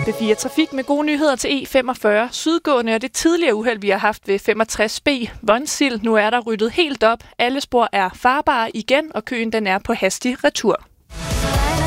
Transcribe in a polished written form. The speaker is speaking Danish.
B4 Trafik med gode nyheder til E45 sydgående og det tidligere uheld, vi har haft ved 65B Vonsild. Nu er der ryddet helt op. Alle spor er farbare igen, og køen den er på hastig retur.